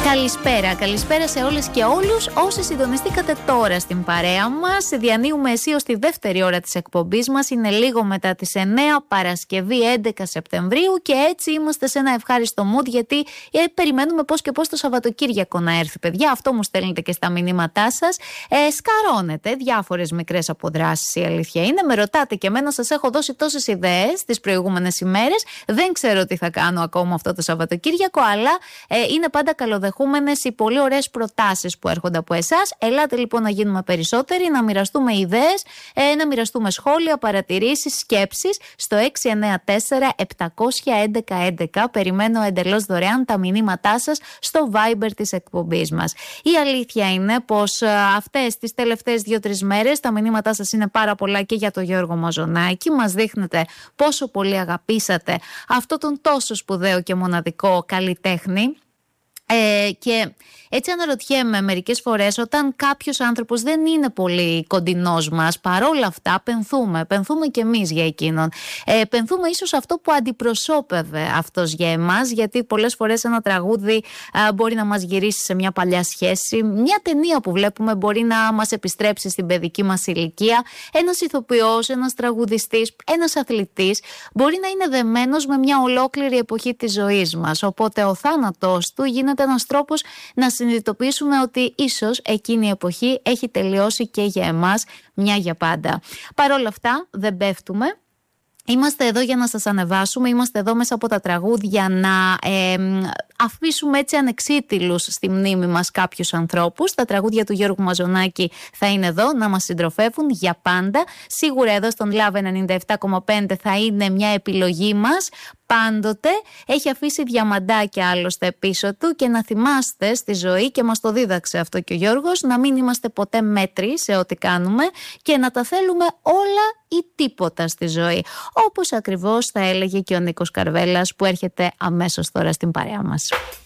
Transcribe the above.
Καλησπέρα σε όλες και όλους όσοι συντονιστήκατε τώρα στην παρέα μας. Διανύουμε αισίως τη δεύτερη ώρα της εκπομπής μας. Είναι λίγο μετά τις 9, Παρασκευή 11 Σεπτεμβρίου, και έτσι είμαστε σε ένα ευχάριστο mood, γιατί περιμένουμε πώς και πώς το Σαββατοκύριακο να έρθει, παιδιά. Αυτό μου στέλνετε και στα μηνύματά σας. Σκαρώνετε διάφορες μικρές αποδράσεις, η αλήθεια είναι. Με ρωτάτε και εμένα, σας έχω δώσει τόσες ιδέες τις προηγούμενες ημέρες. Δεν ξέρω τι θα κάνω ακόμα αυτό το Σαββατοκύριακο, αλλά είναι πάντα καλοδεχόμενες οι πολύ ωραίες προτάσεις που έρχονται από εσάς. Ελάτε λοιπόν να γίνουμε περισσότεροι, να μοιραστούμε ιδέες, να μοιραστούμε σχόλια, παρατηρήσεις, σκέψεις στο 694-711-11. Περιμένω εντελώς δωρεάν τα μηνύματά σας στο Viber της εκπομπής μας. Η αλήθεια είναι πως αυτές τις τελευταίες 2-3 μέρες τα μηνύματά σας είναι πάρα πολλά και για τον Γιώργο Μαζονάκη. Μας δείχνετε πόσο πολύ αγαπήσατε αυτό τον τόσο σπουδαίο και μοναδικό καλλιτέχνη. Και έτσι αναρωτιέμαι μερικές φορές, όταν κάποιος άνθρωπος δεν είναι πολύ κοντινός μας, παρόλα αυτά πενθούμε κι εμείς για εκείνον. Πενθούμε ίσως αυτό που αντιπροσώπευε αυτός για εμάς, γιατί πολλές φορές ένα τραγούδι μπορεί να μας γυρίσει σε μια παλιά σχέση, μια ταινία που βλέπουμε μπορεί να μας επιστρέψει στην παιδική μας ηλικία, ένας ηθοποιός, ένας τραγουδιστής, ένας αθλητής μπορεί να είναι δεμένος με μια ολόκληρη εποχή της ζωής μας. Οπότε ο θάνατος του γίνεται ένας τρόπος να συνειδητοποιήσουμε ότι ίσως εκείνη η εποχή έχει τελειώσει και για εμάς μια για πάντα. Παρ' όλα αυτά δεν πέφτουμε. Είμαστε εδώ για να σας ανεβάσουμε, είμαστε εδώ μέσα από τα τραγούδια να αφήσουμε έτσι ανεξίτηλους στη μνήμη μας κάποιους ανθρώπους. Τα τραγούδια του Γιώργου Μαζονάκη θα είναι εδώ να μας συντροφεύουν για πάντα. Σίγουρα εδώ στον Love 97,5 θα είναι μια επιλογή μας πάντοτε. Έχει αφήσει διαμαντάκια άλλωστε πίσω του, και να θυμάστε στη ζωή, και μας το δίδαξε αυτό και ο Γιώργος, να μην είμαστε ποτέ μέτροι σε ό,τι κάνουμε και να τα θέλουμε όλα ή τίποτα στη ζωή. Όπως ακριβώς θα έλεγε και ο Νίκος Καρβέλας, που έρχεται αμέσως τώρα στην παρέα μας.